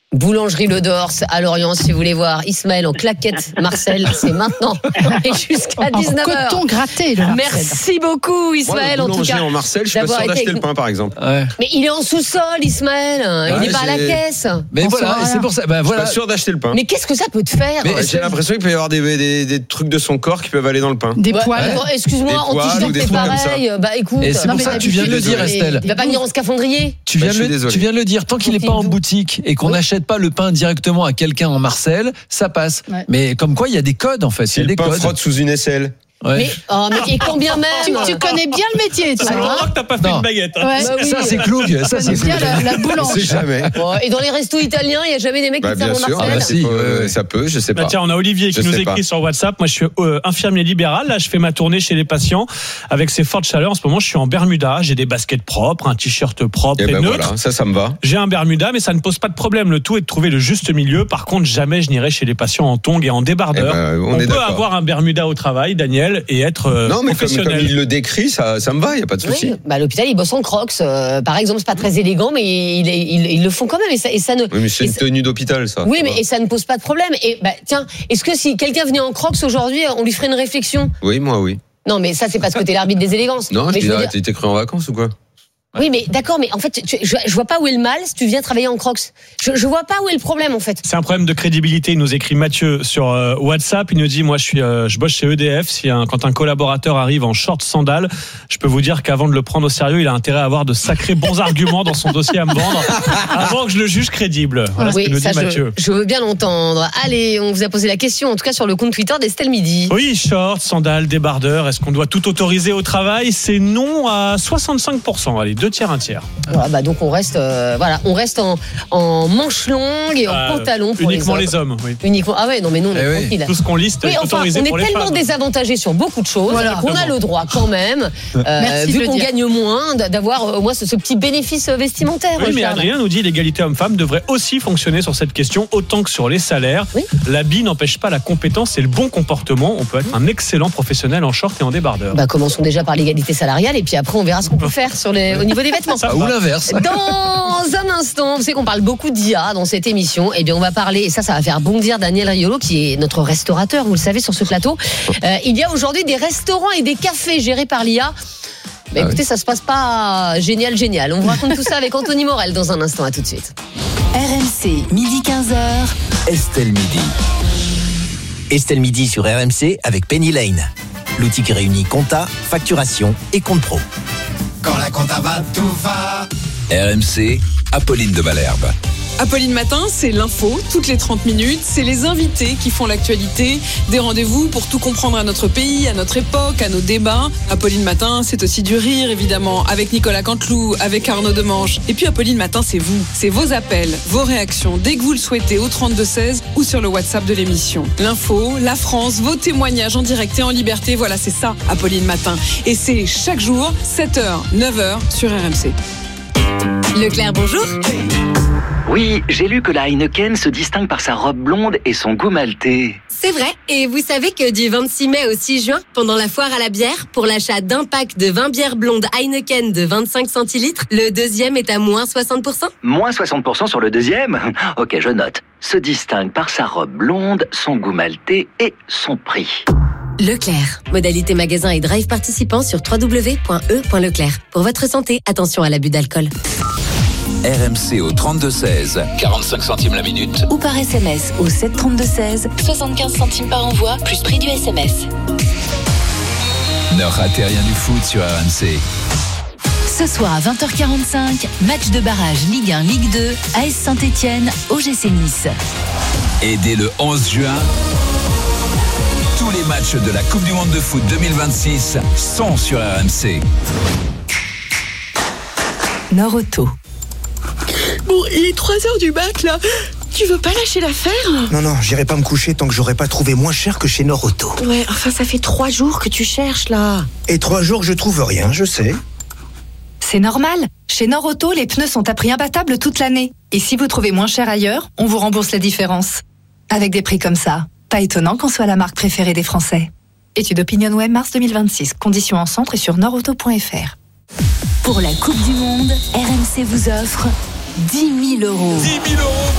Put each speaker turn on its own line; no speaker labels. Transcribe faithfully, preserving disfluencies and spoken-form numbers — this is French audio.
Boulangerie Le Dors à Lorient, si vous voulez voir Ismaël en claquette Marcel, c'est maintenant et jusqu'à dix-neuf heures.
Coton gratté, le Marcel.
Merci beaucoup Ismaël.
Moi, le
en tout cas,
en Marcel, je suis pas sûr d'acheter été... le pain par exemple.
Ouais. Mais il est en sous-sol Ismaël, ouais, il n'est pas à la caisse.
Mais voilà, c'est pour ça. Ben voilà.
Je suis pas sûr d'acheter le pain.
Mais qu'est-ce que ça peut te faire?
Mais j'ai l'impression qu'il peut y avoir des, des, des trucs de son corps qui peuvent aller dans le pain.
Des
ouais,
poils.
Ouais. Excuse-moi, en t-shirt c'est pareil. Bah écoute.
Et c'est pour ça que tu viens de le dire, Estelle.
Il va pas venir en scaphandrier.
Tu viens de le dire. Tant qu'il n'est pas en boutique et qu'on n'achète pas le pain directement à quelqu'un en Marcel, ça passe. Ouais. Mais comme quoi, il y a des codes en fait.
Si
il y a
le
des
pain
codes.
frotte sous une aisselle.
Ouais. Mais, oh, mais et combien même
tu, tu connais bien le métier, tu
vois.
C'est
que t'as pas fait
non.
une baguette. Hein.
Ouais.
Bah oui. Ça c'est Cloug, ça c'est
bien la, la boulange.
C'est jamais.
Oh, et dans les restos italiens, il y a jamais des mecs
bah,
qui servent en Marcel.
Ah bah si, euh, ça peut, je sais pas.
Bah tiens, on a Olivier qui
je
nous écrit
pas.
sur WhatsApp. Moi, je suis euh, infirmier libéral. Là, je fais ma tournée chez les patients avec ces fortes chaleurs. En ce moment, je suis en Bermuda. J'ai des baskets propres, un t-shirt propre et, et ben neutre.
Voilà, ça, ça me va.
J'ai un Bermuda, mais ça ne pose pas de problème. Le tout est de trouver le juste milieu. Par contre, jamais je n'irai chez les patients en tongs et en débardeur.
Eh ben, on
on
est
peut
d'accord.
avoir un Bermuda au travail, Daniel, et être euh,
non, mais
professionnel.
Comme, comme il le décrit, ça, ça me va, il n'y a pas de souci.
Oui, bah, à l'hôpital, ils bossent en crocs. Euh, par exemple, c'est pas très élégant, mais ils, ils, ils le font quand même. Et ça, et ça ne.
Oui, mais c'est une
ça,
tenue d'hôpital, ça.
Oui, mais et ça ne pose pas de problème. Et bah, tiens, est-ce que si quelqu'un venait en crocs aujourd'hui, on lui ferait une réflexion?
Oui, moi, oui.
Non, mais ça, c'est parce que t'es l'arbitre des élégances.
Non,
mais
je
je
dis, dire... t'es cru en vacances ou quoi?
Oui, mais d'accord, mais en fait, tu, je, je vois pas où est le mal si tu viens travailler en crocs. Je, je vois pas où est le problème, en fait.
C'est un problème de crédibilité. Il nous écrit Mathieu sur euh, WhatsApp. Il nous dit, moi, je suis, euh, je bosse chez E D F. Si un, quand un collaborateur arrive en short sandales, je peux vous dire qu'avant de le prendre au sérieux, il a intérêt à avoir de sacrés bons arguments dans son dossier à me vendre avant que je le juge crédible. Voilà
oui,
ce qu'il nous
ça,
dit
je,
Mathieu.
Je veux bien l'entendre. Allez, on vous a posé la question, en tout cas sur le compte Twitter d'Estelle Midi.
Oui, short, sandales, débardeurs. Est-ce qu'on doit tout autoriser au travail? C'est non à soixante-cinq pour cent. Allez, deux tiers, un tiers.
Voilà, bah donc on reste, euh, voilà, on reste en, en manches longues et en euh, pantalon pour
uniquement
les hommes.
les hommes. Oui.
Uniquement. Ah ouais, non mais nous on est
eh
tranquille.
Oui. Tout ce qu'on liste
oui,
est
enfin,
autorisé
on
pour
est
les
tellement
femmes.
désavantagés sur beaucoup de choses
voilà,
qu'on a le droit quand même, euh, vu qu'on gagne moins, d'avoir au moins ce, ce petit bénéfice vestimentaire.
Oui, mais Adrien nous dit l'égalité homme-femme devrait aussi fonctionner sur cette question autant que sur les salaires. Oui. L'habit n'empêche pas la compétence et le bon comportement. On peut être un excellent professionnel en short et en débardeur.
Bah, commençons déjà par l'égalité salariale et puis après on verra ce qu'on peut faire sur les, au niveau des vêtements.
Ça, ou l'inverse.
Dans un instant, vous savez qu'on parle beaucoup d'I A dans cette émission. Eh bien, on va parler, et ça, ça va faire bondir Daniel Riolo, qui est notre restaurateur, vous le savez, sur ce plateau. Euh, il y a aujourd'hui des restaurants et des cafés gérés par l'I A. Mais ah écoutez, oui. Ça se passe pas génial, génial. On vous raconte tout ça avec Anthony Morel dans un instant. À tout de suite.
R M C, midi quinze heures.
Estelle Midi. Estelle Midi sur R M C avec Penny Lane. L'outil qui réunit compta, facturation et compte pro.
Quand la compta va, tout va.
R M C, Apolline de Malherbe.
Apolline Matin, c'est l'info, toutes les trente minutes. C'est les invités qui font l'actualité. Des rendez-vous pour tout comprendre à notre pays, à notre époque, à nos débats. Apolline Matin, c'est aussi du rire, évidemment, avec Nicolas Canteloup, avec Arnaud Demange. Et puis Apolline Matin, c'est vous. C'est vos appels, vos réactions, dès que vous le souhaitez, au trente-deux seize ou sur le WhatsApp de l'émission. L'info, la France, vos témoignages en direct et en liberté. Voilà, c'est ça, Apolline Matin. Et c'est chaque jour, sept heures, neuf heures, sur R M C.
Leclerc, bonjour.
Oui, j'ai lu que la Heineken se distingue par sa robe blonde et son goût maltais.
C'est vrai, et vous savez que du vingt-six mai au six juin, pendant la foire à la bière, pour l'achat d'un pack de vingt bières blondes Heineken de vingt-cinq centilitres, le deuxième est à moins soixante pour cent.
Moins soixante pour cent sur le deuxième ? Ok, je note. Se distingue par sa robe blonde, son goût maltais et son prix.
Leclerc. Modalité magasin et drive participant sur w w w point e point leclerc. Pour votre santé, attention à l'abus d'alcool.
R M C au trente-deux seize, quarante-cinq centimes la minute.
Ou par S M S au sept trente-deux seize, soixante-quinze centimes par envoi, plus prix du S M S.
Ne ratez rien du foot sur R M C.
Ce soir à vingt heures quarante-cinq, match de barrage Ligue un, Ligue deux, A S Saint-Etienne, O G C Nice.
Et dès le onze juin, tous les matchs de la Coupe du Monde de foot deux mille vingt-six sont sur R M C.
Nord-Auto.
Bon, il est trois heures du mat, là. Tu veux pas lâcher l'affaire ?
Non, non, j'irai pas me coucher tant que j'aurai pas trouvé moins cher que chez Nord-Auto.
Ouais, enfin, ça fait trois jours que tu cherches, là.
Et trois jours, je trouve rien, je sais.
C'est normal. Chez Nord-Auto, les pneus sont à prix imbattable toute l'année. Et si vous trouvez moins cher ailleurs, on vous rembourse la différence. Avec des prix comme ça, pas étonnant qu'on soit la marque préférée des Français. Étude OpinionWay mars deux mille vingt-six. Conditions en centre et sur nordauto point f r.
Pour la Coupe du Monde, R M C vous offre dix mille euros.
dix mille euros